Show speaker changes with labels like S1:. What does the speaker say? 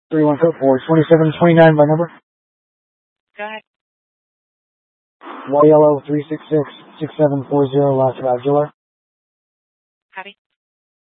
S1: 31 code for 2729 by number.
S2: Go ahead.
S1: YLO 366-6740 last route, Jeweler.
S2: Copy.